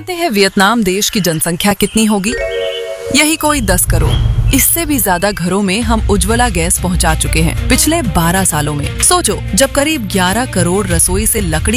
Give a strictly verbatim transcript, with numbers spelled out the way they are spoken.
जानते हैं वियतनाम देश की जनसंख्या कितनी होगी? यही कोई दस करोड़। इससे भी ज्यादा घरों में हम उज्ज्वला गैस पहुंचा चुके हैं पिछले बारह सालों में। सोचो, जब करीब ग्यारह करोड़ रसोई से लकड़ी